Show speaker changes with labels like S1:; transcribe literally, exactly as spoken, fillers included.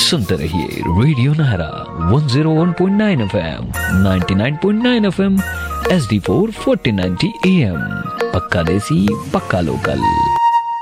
S1: सुनते रहिए radio Nahra one zero one point nine FM, ninety nine point nine FM, H D four fourteen ninety am. पक्का देसी पक्का local.